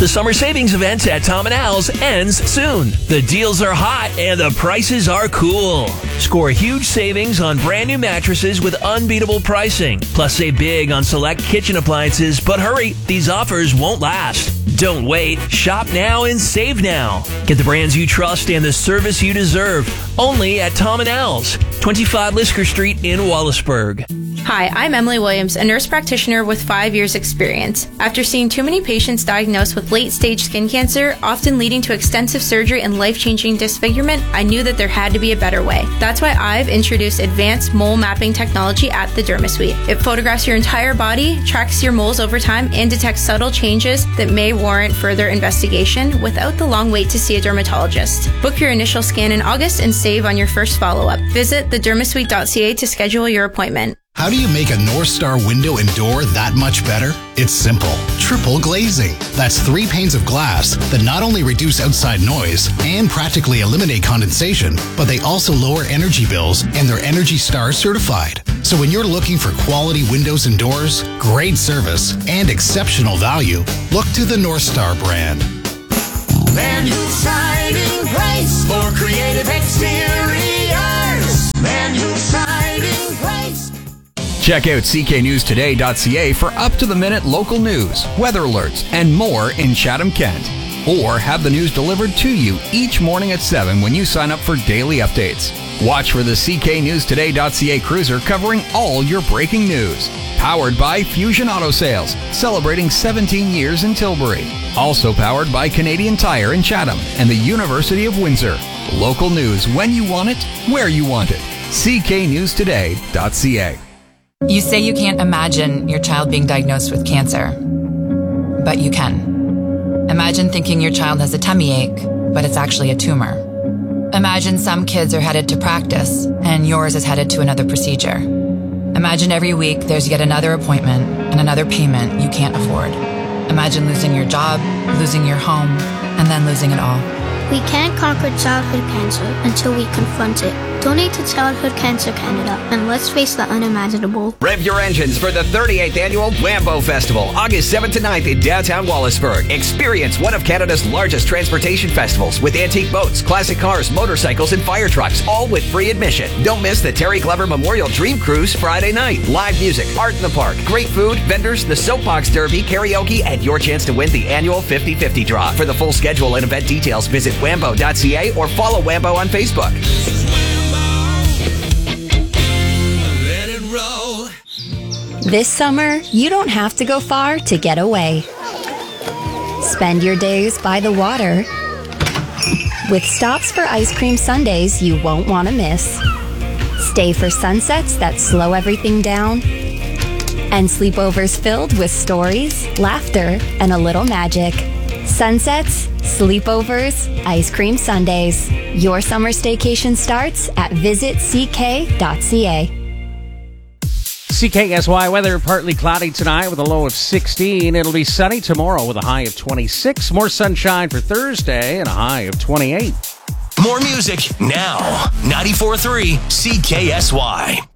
The summer savings event at Tom & Al's ends soon. The deals are hot and the prices are cool. Score huge savings on brand new mattresses with unbeatable pricing. Plus, save big on select kitchen appliances. But hurry, these offers won't last. Don't wait. Shop now and save now. Get the brands you trust and the service you deserve. Only at Tom & Al's, 25 Lisker Street in Wallaceburg. Hi, I'm Emily Williams, a nurse practitioner with 5 years experience. After seeing too many patients diagnosed with late-stage skin cancer, often leading to extensive surgery and life-changing disfigurement, I knew that there had to be a better way. That's why I've introduced advanced mole mapping technology at the DermaSuite. It photographs your entire body, tracks your moles over time, and detects subtle changes that may warrant further investigation without the long wait to see a dermatologist. Book your initial scan in August and save on your first follow-up. Visit thedermasuite.ca to schedule your appointment. How do you make a North Star window and door that much better? It's simple. Triple glazing. That's 3 panes of glass that not only reduce outside noise and practically eliminate condensation, but they also lower energy bills and they're ENERGY STAR certified. So when you're looking for quality windows and doors, great service, and exceptional value, look to the North Star brand. Manual Siding Place for creative exteriors. Manual Siding Place. Check out cknewstoday.ca for up-to-the-minute local news, weather alerts, and more in Chatham-Kent. Or have the news delivered to you each morning at 7 when you sign up for daily updates. Watch for the cknewstoday.ca cruiser covering all your breaking news. Powered by Fusion Auto Sales, celebrating 17 years in Tilbury. Also powered by Canadian Tire in Chatham and the University of Windsor. Local news when you want it, where you want it. cknewstoday.ca. You say you can't imagine your child being diagnosed with cancer, but you can. Imagine thinking your child has a tummy ache, but it's actually a tumor. Imagine some kids are headed to practice and yours is headed to another procedure. Imagine every week there's yet another appointment and another payment you can't afford. Imagine losing your job, losing your home, and then losing it all. We can't conquer childhood cancer until we confront it. Donate to Childhood Cancer Canada and let's face the unimaginable. Rev your engines for the 38th Annual Wambo Festival, August 7th to 9th in downtown Wallaceburg. Experience one of Canada's largest transportation festivals with antique boats, classic cars, motorcycles, and fire trucks, all with free admission. Don't miss the Terry Glover Memorial Dream Cruise Friday night. Live music, art in the park, great food, vendors, the Soapbox Derby, karaoke, and your chance to win the annual 50/50 draw. For the full schedule and event details, visit wambo.ca or follow Wambo on Facebook. This summer, you don't have to go far to get away. Spend your days by the water with stops for ice cream sundaes you won't want to miss. Stay for sunsets that slow everything down. And sleepovers filled with stories, laughter, and a little magic. Sunsets, sleepovers, ice cream sundaes. Your summer staycation starts at visitck.ca. CKSY weather, partly cloudy tonight with a low of 16. It'll be sunny tomorrow with a high of 26. More sunshine for Thursday and a high of 28. More music now. 94.3 CKSY.